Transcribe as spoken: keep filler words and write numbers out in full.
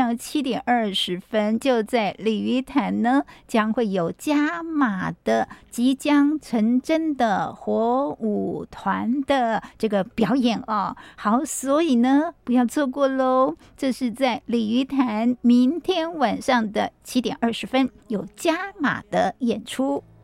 上七点二十分，就在鲤鱼潭呢，将会有加码的即将成真的火舞团的这个表演哦。好，所以呢，不要错过喽。这是在鲤鱼潭明天晚上的七点二十分有加码的演出。